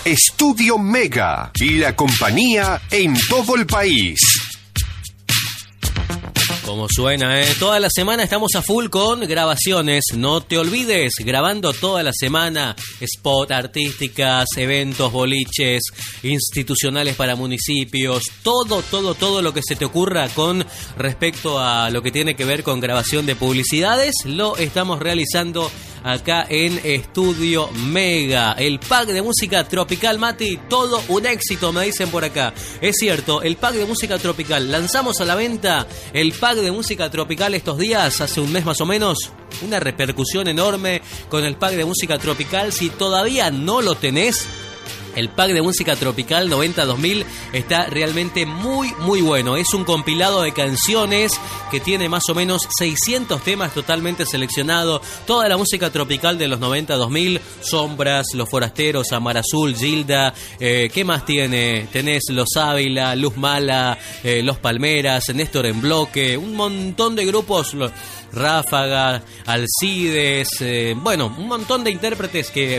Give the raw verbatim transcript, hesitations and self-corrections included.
Estudio Mega y la compañía en todo el país. Como suena, ¿eh? Toda la semana estamos a full con grabaciones. No te olvides, grabando toda la semana spot artísticas, eventos, boliches, institucionales para municipios, todo, todo, todo lo que se te ocurra con respecto a lo que tiene que ver con grabación de publicidades, lo estamos realizando acá en Estudio Mega. El pack de música tropical, Mati, todo un éxito, me dicen por acá. Es cierto, el pack de música tropical. Lanzamos a la venta el pack de música tropical estos días, hace un mes más o menos. Una repercusión enorme con el pack de música tropical. Si todavía no lo tenés, el pack de música tropical noventa dos mil está realmente muy, muy bueno. Es un compilado de canciones que tiene más o menos seiscientos temas totalmente seleccionados. Toda la música tropical de los noventa dos mil. Sombras, Los Forasteros, Amar Azul, Gilda. Eh, ¿Qué más tiene? Tenés Los Ávila, Luz Mala, eh, Los Palmeras, Néstor en Bloque. Un montón de grupos... Ráfaga, Alcides, eh, bueno, un montón de intérpretes que